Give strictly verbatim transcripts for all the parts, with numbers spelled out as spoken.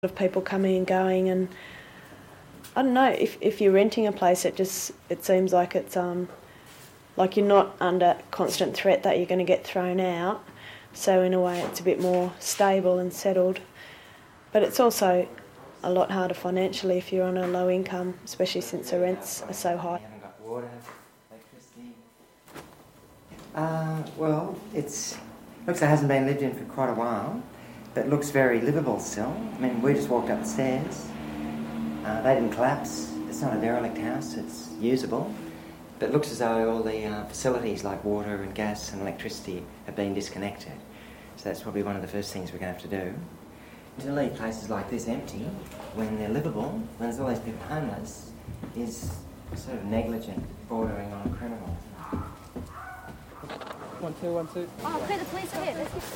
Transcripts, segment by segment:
of people coming and going, and I don't know, if if you're renting a place, it just it seems like it's um like you're not under constant threat that you're going to get thrown out. So in a way, it's a bit more stable and settled. But it's also a lot harder financially if you're on a low income, especially since the rents are so high. You haven't got water, electricity. Uh, well, it's looks like it hasn't been lived in for quite a while, but looks very livable still. I mean, we just walked up the stairs. Uh, they didn't collapse. It's not a derelict house. It's usable, but it looks as though all the uh, facilities like water and gas and electricity have been disconnected. So that's probably one of the first things we're going to have to do. To leave places like this empty when they're livable, when there's all these people homeless, is sort of negligent, bordering on criminal. One, two, one, two. Oh, clear the police here.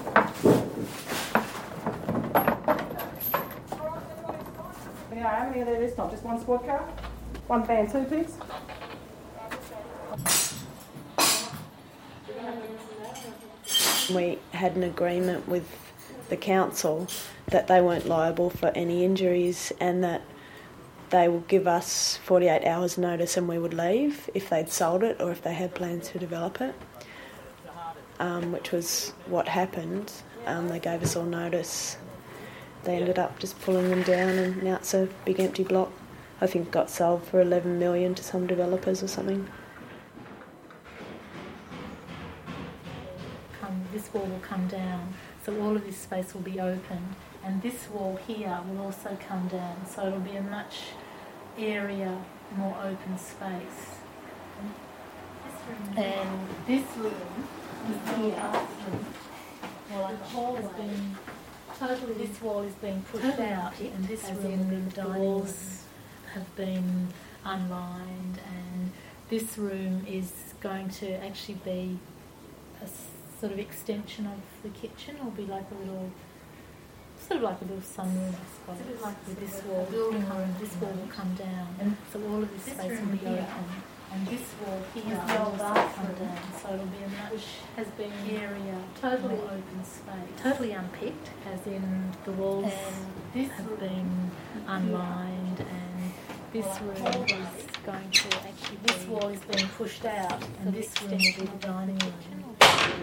Yeah, how many are there this time? Just one squad car? One van, two pigs? We had an agreement with the council that they weren't liable for any injuries and that they will give us forty-eight hours notice and we would leave if they'd sold it or if they had plans to develop it, um, which was what happened. Um, they gave us all notice. They ended up just pulling them down, and now it's a big empty block. I think it got sold for eleven million dollars to some developers or something. Um, this wall will come down, so all of this space will be open, and this wall here will also come down, so it'll be a much area, more open space. And this room is here. Well, the whole has been totally. This wall is being pushed out, and this room, the walls have been unlined, and this room is going to actually be a sort of extension of the kitchen. It'll be like a little, sort of like a little sunroom, I suppose. It's a bit like with this wall. Come, this wall will come down, and so all of this, this space will be open. And this wall here will also come down, so it'll be a much has been area, totally open space, totally unpicked, as in the walls and this have been unlined, and this room is going to actually this be, wall is being pushed out, and this room will be the dining room.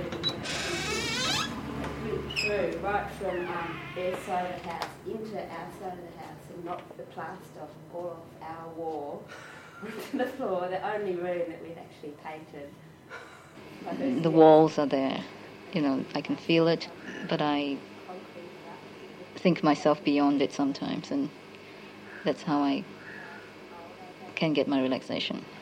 Through right from um, their side of the house into our side of the house and knocked the plaster all off our wall onto the floor, the only room that we've actually painted. The walls are there, you know, I can feel it, but I think myself beyond it sometimes, and that's how I can get my relaxation.